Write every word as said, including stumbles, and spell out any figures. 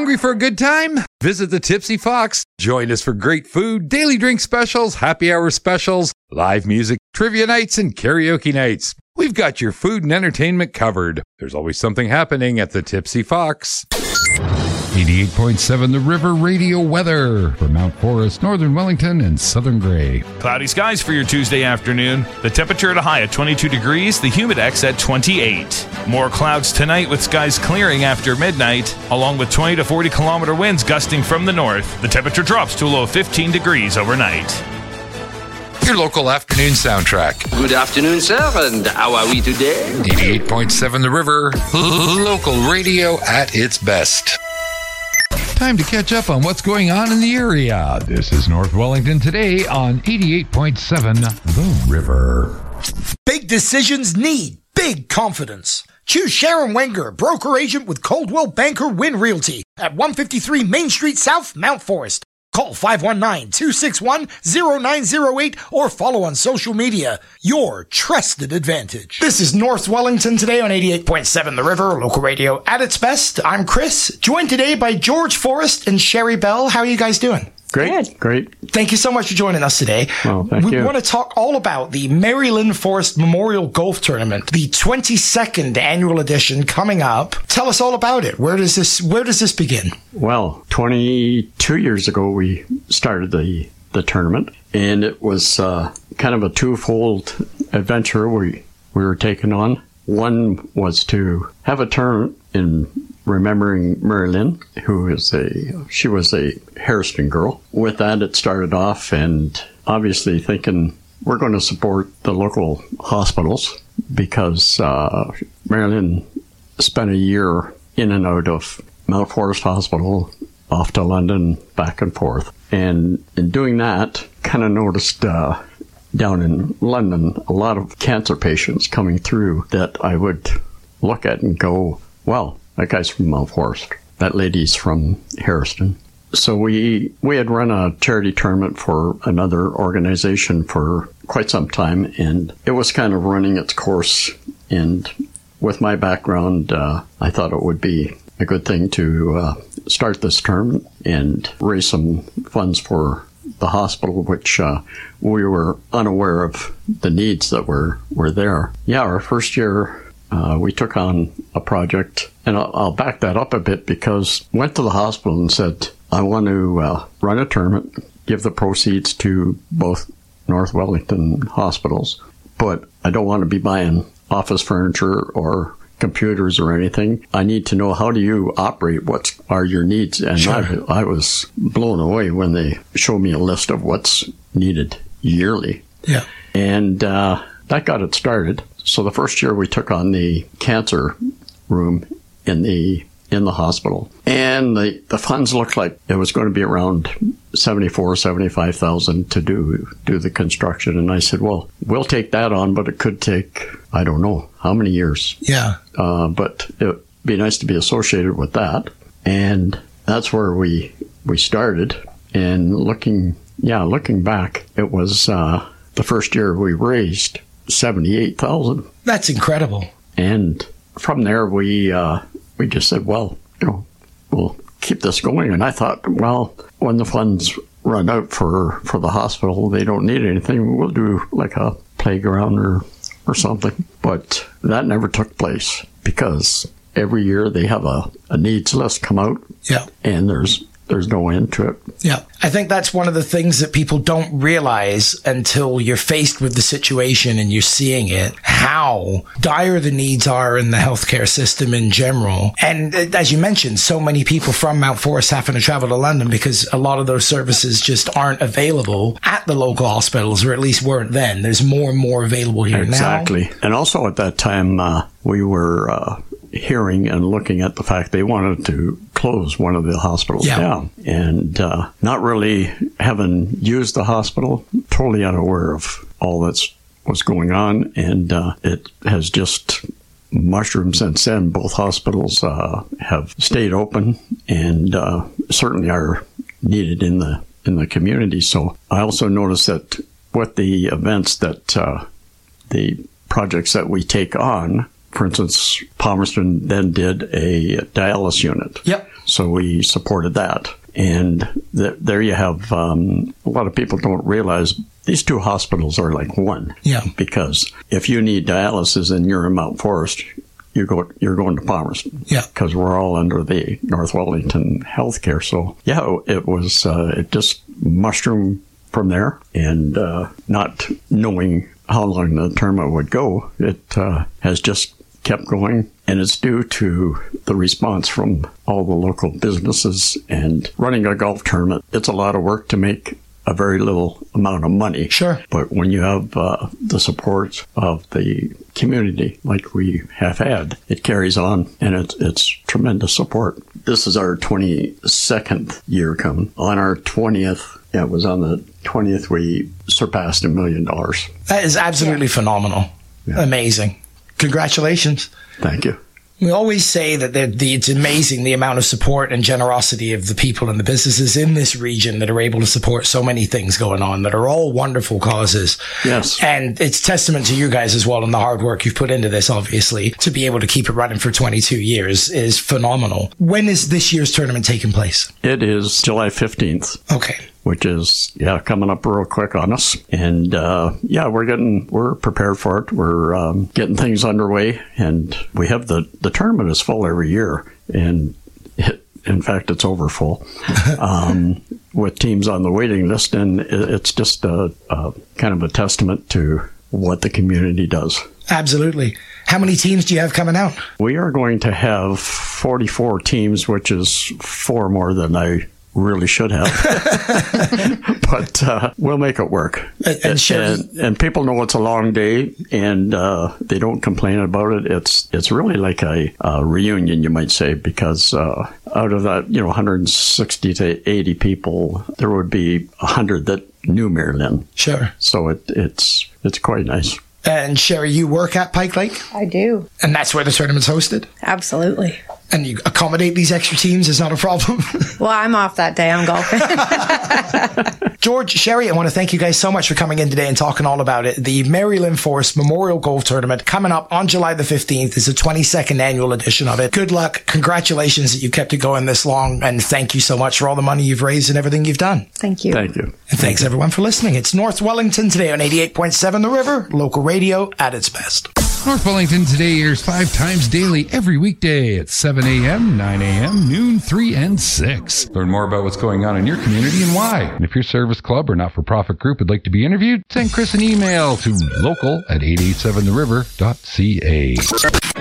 Hungry for a good time? Visit the Tipsy Fox. Join us for great food, daily drink specials, happy hour specials, live music, trivia nights, and karaoke nights. We've got your food and entertainment covered. There's always something happening at the Tipsy Fox. eighty-eight point seven The River Radio weather for Mount Forest, Northern Wellington, and Southern Grey. Cloudy skies for your Tuesday afternoon. The temperature at a high at twenty-two degrees, the humidex at twenty-eight. More clouds tonight with skies clearing after midnight, along with twenty to forty kilometer winds gusting from the north. The temperature drops to a low of fifteen degrees overnight. Your local afternoon soundtrack. Good afternoon, sir, and how are we today? eighty-eight point seven The River, local radio at its best. Time to catch up on what's going on in the area. This is North Wellington today on eighty-eight point seven The River. Big decisions need big confidence. Choose Sharon Wenger, broker agent with Coldwell Banker Win Realty at one fifty-three Main Street South, Mount Forest. Call five one nine, two six one, zero nine zero eight or follow on social media. Your trusted advantage. This is North Wellington today on eighty-eight point seven The River, local radio at its best. I'm Chris, joined today by George Forrest and Sherry Bell. How are you guys doing? Great, Good. great. Thank you so much for joining us today. Well, thank we you. want to talk all about the Mary Lynn Forrest Memorial Golf Tournament, the twenty-second annual edition coming up. Tell us all about it. Where does this Where does this begin? Well, twenty-two years ago we started the the tournament, and it was uh, kind of a twofold adventure we we were taking on. One was to have a tournament in remembering Mary Lynn, who is a, she was a Hairston girl. With that, it started off, and obviously thinking we're going to support the local hospitals because uh, Mary Lynn spent a year in and out of Mount Forest Hospital, off to London, back and forth. And in doing that, kind of noticed uh, down in London a lot of cancer patients coming through that I would look at and go, well, that guy's from Mount Forest. That lady's from Hairston. So we we had run a charity tournament for another organization for quite some time, and it was kind of running its course. And with my background, uh, I thought it would be a good thing to uh, start this tournament and raise some funds for the hospital, which uh, we were unaware of the needs that were, were there. Yeah, our first year, Uh, we took on a project, and I'll, I'll back that up a bit because went to the hospital and said, I want to uh, run a tournament, give the proceeds to both North Wellington hospitals, but I don't want to be buying office furniture or computers or anything. I need to know, how do you operate? What are your needs? And sure. I, I was blown away when they showed me a list of what's needed yearly. Yeah. And uh, that got it started. So the first year we took on the cancer room in the in the hospital, and the, the funds looked like it was going to be around seventy-four, seventy-five thousand to do do the construction. And I said, well, we'll take that on, but it could take, I don't know how many years. Yeah. Uh, but it'd be nice to be associated with that. And that's where we we started. And looking, yeah, looking back, it was uh, the first year we raised seventy-eight thousand. That's incredible. And from there, we uh, we just said, well, you know, we'll keep this going. And I thought, well, when the funds run out for, for the hospital, they don't need anything, we'll do like a playground or, or something. But that never took place because every year they have a, a needs list come out. Yeah. And there's There's no end to it. Yeah. I think that's one of the things that people don't realize until you're faced with the situation and you're seeing it, how dire the needs are in the healthcare system in general. And as you mentioned, so many people from Mount Forest having to travel to London because a lot of those services just aren't available at the local hospitals, or at least weren't then. There's more and more available here exactly. now. Exactly. And also at that time, uh, we were uh, hearing and looking at the fact they wanted to close one of the hospitals yeah. down. And uh, not really having used the hospital, totally unaware of all that's was going on. And uh, it has just mushroomed since then. Both hospitals uh, have stayed open and uh, certainly are needed in the in the community. So I also noticed that with the events that uh, the projects that we take on, for instance, Palmerston then did a dialysis unit. Yep. So we supported that. And th- there you have, um, a lot of people don't realize these two hospitals are like one. Yeah. Because if you need dialysis and you're in Mount Forest, you go, you're going to Palmerston. Yeah. Because we're all under the North Wellington healthcare. So, yeah, it was, uh, it just mushroomed from there. And uh, not knowing how long the tournament would go, it uh, has just kept going. And it's due to the response from all the local businesses. And running a golf tournament, it's a lot of work to make a very little amount of money. Sure. But when you have uh, the support of the community like we have had, it carries on, and it's, it's tremendous support. This is our twenty-second year coming. On our twentieth, yeah, it was on the twentieth, we surpassed a million dollars. That is absolutely yeah. phenomenal. Yeah. Amazing. Congratulations. Thank you. We always say that the, it's amazing the amount of support and generosity of the people and the businesses in this region that are able to support so many things going on that are all wonderful causes. Yes. And it's testament to you guys as well and the hard work you've put into this, obviously. To be able to keep it running for twenty-two years is phenomenal. When is this year's tournament taking place? It is July fifteenth. Okay. Which is, yeah, coming up real quick on us. And, uh, yeah, we're getting, we're prepared for it. We're um, getting things underway. And we have the, the tournament is full every year. And it, in fact, it's over full um, with teams on the waiting list. And it, it's just a, a kind of a testament to what the community does. Absolutely. How many teams do you have coming out? We are going to have forty-four teams, which is four more than I really should have. But uh, we'll make it work. And, and, sure. and, and people know it's a long day, and uh, they don't complain about it. It's it's really like a, a reunion, you might say, because uh, out of that, you know, one hundred sixty to eighty people, there would be one hundred that knew Mary Lynn. Sure. So it, it's it's quite nice. And Sherry, you work at Pike Lake? I do. And that's where the tournament's hosted? Absolutely. And you accommodate these extra teams is not a problem? Well, I'm off that day. I'm golfing. George, Sherry, I want to thank you guys so much for coming in today and talking all about it. The Mary Lynn Forest Memorial Golf Tournament coming up on July the fifteenth is the twenty-second annual edition of it. Good luck. Congratulations that you kept it going this long. And thank you so much for all the money you've raised and everything you've done. Thank you. Thank you. And thanks everyone for listening. It's North Wellington today on eighty-eight point seven The River, local radio at its best. North Wellington Today airs five times daily every weekday at seven a.m., nine a.m., noon, three, and six. Learn more about what's going on in your community and why. And if your service club or not-for-profit group would like to be interviewed, send Chris an email to local at eight eight seven the river dot c a.